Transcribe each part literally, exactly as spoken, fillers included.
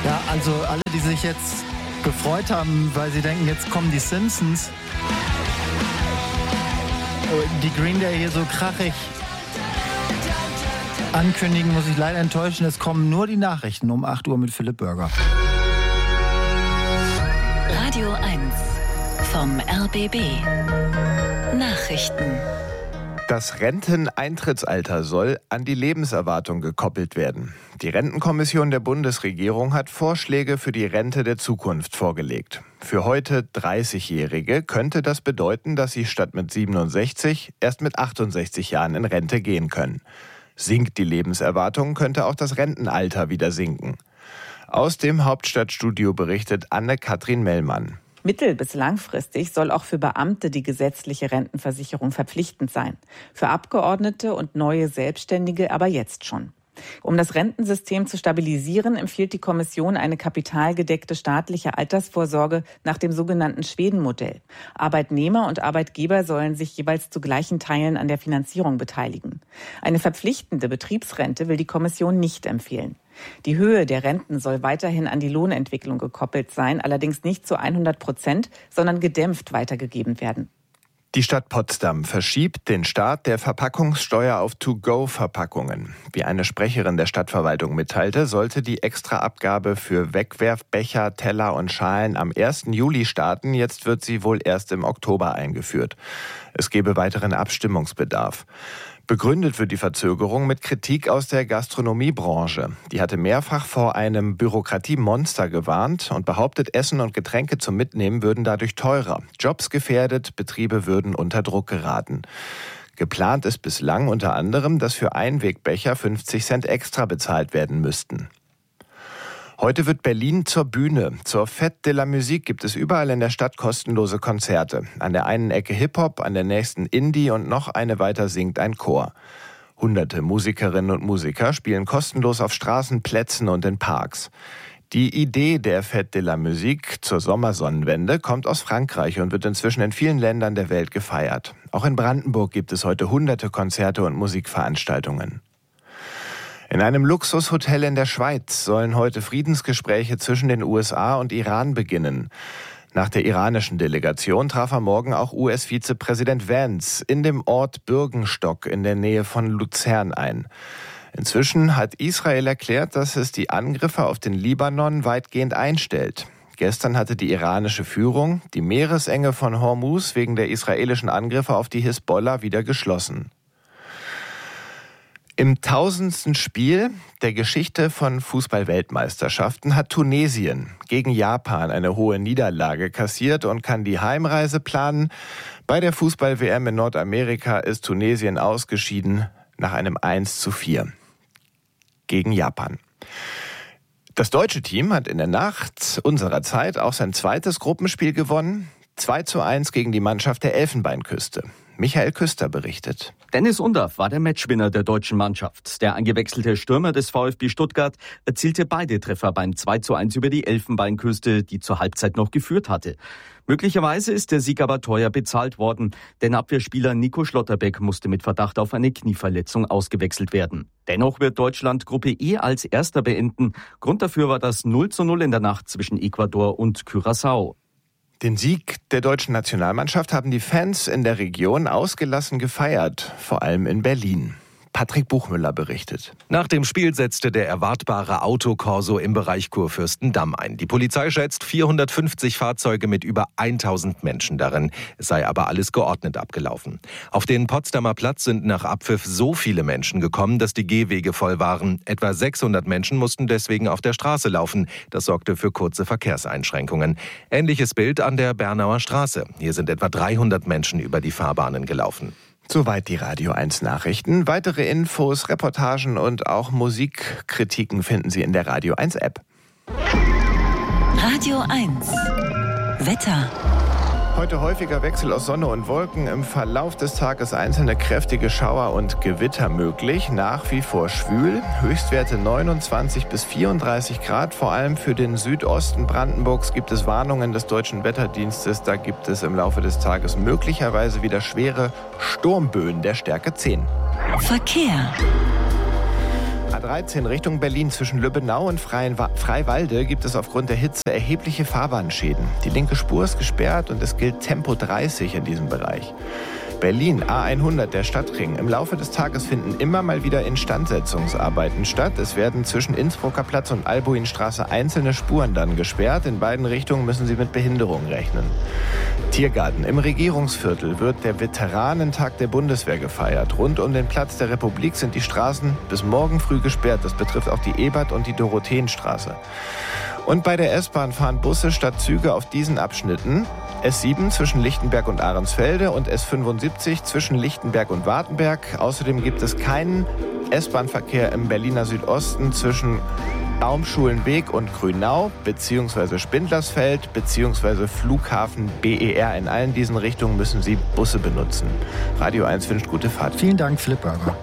Ja, also alle, die sich jetzt gefreut haben, weil sie denken, jetzt kommen die Simpsons, die Green Day hier so krachig ankündigen, muss ich leider enttäuschen. Es kommen nur die Nachrichten um acht Uhr mit Philipp Bürger. Radio eins vom R B B. Nachrichten. Das Renteneintrittsalter soll an die Lebenserwartung gekoppelt werden. Die Rentenkommission der Bundesregierung hat Vorschläge für die Rente der Zukunft vorgelegt. Für heute dreißigjährige könnte das bedeuten, dass sie statt mit siebenundsechzig erst mit achtundsechzig Jahren in Rente gehen können. Sinkt die Lebenserwartung, könnte auch das Rentenalter wieder sinken. Aus dem Hauptstadtstudio berichtet Anne-Kathrin Mellmann. Mittel- bis langfristig soll auch für Beamte die gesetzliche Rentenversicherung verpflichtend sein. Für Abgeordnete und neue Selbstständige aber jetzt schon. Um das Rentensystem zu stabilisieren, empfiehlt die Kommission eine kapitalgedeckte staatliche Altersvorsorge nach dem sogenannten Schweden-Modell. Arbeitnehmer und Arbeitgeber sollen sich jeweils zu gleichen Teilen an der Finanzierung beteiligen. Eine verpflichtende Betriebsrente will die Kommission nicht empfehlen. Die Höhe der Renten soll weiterhin an die Lohnentwicklung gekoppelt sein, allerdings nicht zu hundert Prozent, sondern gedämpft weitergegeben werden. Die Stadt Potsdam verschiebt den Start der Verpackungssteuer auf To-Go-Verpackungen. Wie eine Sprecherin der Stadtverwaltung mitteilte, sollte die Extraabgabe für Wegwerfbecher, Teller und Schalen am ersten Juli starten. Jetzt wird sie wohl erst im Oktober eingeführt. Es gebe weiteren Abstimmungsbedarf. Begründet wird die Verzögerung mit Kritik aus der Gastronomiebranche. Die hatte mehrfach vor einem Bürokratiemonster gewarnt und behauptet, Essen und Getränke zum Mitnehmen würden dadurch teurer. Jobs gefährdet, Betriebe würden unter Druck geraten. Geplant ist bislang unter anderem, dass für Einwegbecher fünfzig Cent extra bezahlt werden müssten. Heute wird Berlin zur Bühne. Zur Fête de la Musique gibt es überall in der Stadt kostenlose Konzerte. An der einen Ecke Hip-Hop, an der nächsten Indie und noch eine weiter singt ein Chor. Hunderte Musikerinnen und Musiker spielen kostenlos auf Straßen, Plätzen und in Parks. Die Idee der Fête de la Musique zur Sommersonnenwende kommt aus Frankreich und wird inzwischen in vielen Ländern der Welt gefeiert. Auch in Brandenburg gibt es heute hunderte Konzerte und Musikveranstaltungen. In einem Luxushotel in der Schweiz sollen heute Friedensgespräche zwischen den U S A und Iran beginnen. Nach der iranischen Delegation traf am Morgen auch U S-Vizepräsident Vance in dem Ort Bürgenstock in der Nähe von Luzern ein. Inzwischen hat Israel erklärt, dass es die Angriffe auf den Libanon weitgehend einstellt. Gestern hatte die iranische Führung die Meeresenge von Hormuz wegen der israelischen Angriffe auf die Hisbollah wieder geschlossen. Im tausendsten Spiel der Geschichte von Fußball-Weltmeisterschaften hat Tunesien gegen Japan eine hohe Niederlage kassiert und kann die Heimreise planen. Bei der Fußball-W M in Nordamerika ist Tunesien ausgeschieden nach einem eins zu vier gegen Japan. Das deutsche Team hat in der Nacht unserer Zeit auch sein zweites Gruppenspiel gewonnen. zwei zu eins gegen die Mannschaft der Elfenbeinküste. Michael Küster berichtet. Dennis Undaff war der Matchwinner der deutschen Mannschaft. Der eingewechselte Stürmer des VfB Stuttgart erzielte beide Treffer beim zwei zu eins über die Elfenbeinküste, die zur Halbzeit noch geführt hatte. Möglicherweise ist der Sieg aber teuer bezahlt worden, denn Abwehrspieler Nico Schlotterbeck musste mit Verdacht auf eine Knieverletzung ausgewechselt werden. Dennoch wird Deutschland Gruppe E als Erster beenden. Grund dafür war das null zu null in der Nacht zwischen Ecuador und Curaçao. Den Sieg der deutschen Nationalmannschaft haben die Fans in der Region ausgelassen gefeiert, vor allem in Berlin. Patrick Buchmüller berichtet. Nach dem Spiel setzte der erwartbare Autokorso im Bereich Kurfürstendamm ein. Die Polizei schätzt vierhundertfünfzig Fahrzeuge mit über tausend Menschen darin. Es sei aber alles geordnet abgelaufen. Auf den Potsdamer Platz sind nach Abpfiff so viele Menschen gekommen, dass die Gehwege voll waren. Etwa sechshundert Menschen mussten deswegen auf der Straße laufen. Das sorgte für kurze Verkehrseinschränkungen. Ähnliches Bild an der Bernauer Straße. Hier sind etwa dreihundert Menschen über die Fahrbahnen gelaufen. Soweit die Radio eins Nachrichten. Weitere Infos, Reportagen und auch Musikkritiken finden Sie in der Radio eins App. Radio eins Wetter. Heute häufiger Wechsel aus Sonne und Wolken. Im Verlauf des Tages einzelne kräftige Schauer und Gewitter möglich. Nach wie vor schwül. Höchstwerte neunundzwanzig bis vierunddreißig Grad. Vor allem für den Südosten Brandenburgs gibt es Warnungen des Deutschen Wetterdienstes. Da gibt es im Laufe des Tages möglicherweise wieder schwere Sturmböen der Stärke zehn. Verkehr. A dreizehn Richtung Berlin zwischen Lübbenau und Freiwalde gibt es aufgrund der Hitze erhebliche Fahrbahnschäden. Die linke Spur ist gesperrt und es gilt Tempo dreißig in diesem Bereich. Berlin, A hundert, der Stadtring. Im Laufe des Tages finden immer mal wieder Instandsetzungsarbeiten statt. Es werden zwischen Innsbrucker Platz und Albuinstraße einzelne Spuren dann gesperrt. In beiden Richtungen müssen Sie mit Behinderung rechnen. Tiergarten. Im Regierungsviertel wird der Veteranentag der Bundeswehr gefeiert. Rund um den Platz der Republik sind die Straßen bis morgen früh gesperrt. Das betrifft auch die Ebert- und die Dorotheenstraße. Und bei der S-Bahn fahren Busse statt Züge auf diesen Abschnitten: S sieben zwischen Lichtenberg und Ahrensfelde und S fünfundsiebzig zwischen Lichtenberg und Wartenberg. Außerdem gibt es keinen S-Bahn-Verkehr im Berliner Südosten zwischen Baumschulenweg und Grünau bzw. Spindlersfeld bzw. Flughafen B E R. In allen diesen Richtungen müssen Sie Busse benutzen. Radio eins wünscht gute Fahrt. Vielen Dank, Philipp Burger.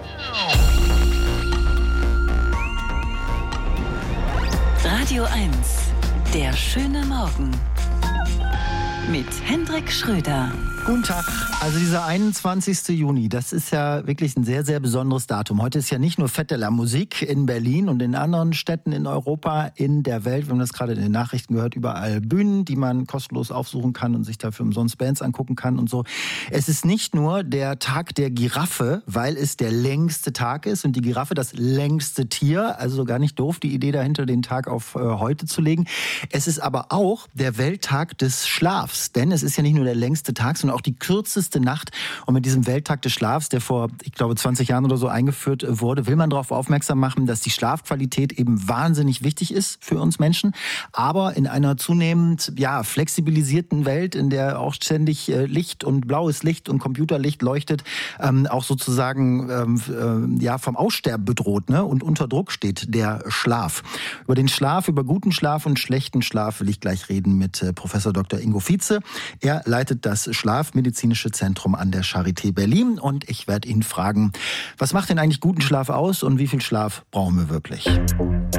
Radio eins, der schöne Morgen. Mit Hendrik Schröder. Guten Tag. Also dieser einundzwanzigsten Juni, das ist ja wirklich ein sehr, sehr besonderes Datum. Heute ist ja nicht nur Fête de la Musique in Berlin und in anderen Städten in Europa, in der Welt. Wir haben das gerade in den Nachrichten gehört, überall Bühnen, die man kostenlos aufsuchen kann und sich dafür umsonst Bands angucken kann und so. Es ist nicht nur der Tag der Giraffe, weil es der längste Tag ist und die Giraffe das längste Tier. Also gar nicht doof, die Idee dahinter, den Tag auf äh, heute zu legen. Es ist aber auch der Welttag des Schlafs, denn es ist ja nicht nur der längste Tag, sondern auch die kürzeste Nacht. Und mit diesem Welttag des Schlafs, der vor, ich glaube, zwanzig Jahren oder so eingeführt wurde, will man darauf aufmerksam machen, dass die Schlafqualität eben wahnsinnig wichtig ist für uns Menschen. Aber in einer zunehmend, ja, flexibilisierten Welt, in der auch ständig äh, Licht und blaues Licht und Computerlicht leuchtet, ähm, auch sozusagen ähm, äh, ja, vom Aussterben bedroht, ne? Und unter Druck steht der Schlaf. Über den Schlaf, über guten Schlaf und schlechten Schlaf will ich gleich reden mit äh, Professor Doktor Ingo Vietze. Er leitet das Schlafmedizinische Zentrum an der Charité Berlin und ich werde ihn fragen, was macht denn eigentlich guten Schlaf aus und wie viel Schlaf brauchen wir wirklich?